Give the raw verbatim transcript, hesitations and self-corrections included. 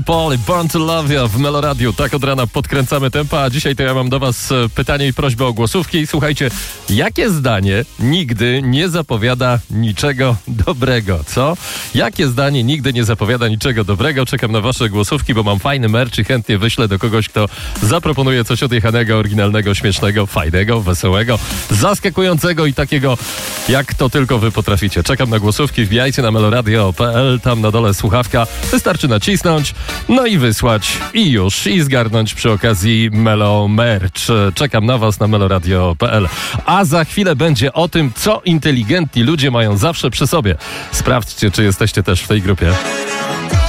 Paul, Born to Love You w Meloradiu. Tak od rana podkręcamy tempa, a dzisiaj to ja mam do was pytanie i prośbę o głosówki. Słuchajcie, jakie zdanie nigdy nie zapowiada niczego dobrego, co? Jakie zdanie nigdy nie zapowiada niczego dobrego? Czekam na wasze głosówki, bo mam fajny merch i chętnie wyślę do kogoś, kto zaproponuje coś odjechanego, oryginalnego, śmiesznego, fajnego, wesołego, zaskakującego i takiego, jak to tylko wy potraficie. Czekam na głosówki, wbijajcie na meloradio kropka p l, tam na dole słuchawka. Wystarczy nacisnąć, no i wysłać i już, i zgarnąć przy okazji Melo Merch. Czekam na was na meloradio kropka p l. A za chwilę będzie o tym, co inteligentni ludzie mają zawsze przy sobie. Sprawdźcie, czy jesteście też w tej grupie.